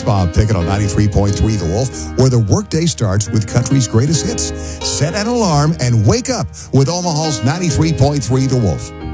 Bob Pickett on 93.3 The Wolf, where the workday starts with country's greatest hits. Set an alarm and wake up with Omaha's 93.3 The Wolf.